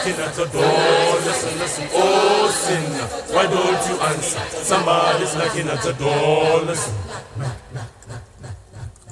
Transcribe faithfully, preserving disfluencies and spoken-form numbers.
knocking at your door. Listen, listen, oh sinner, why don't you answer? Somebody's knocking at your door. Listen.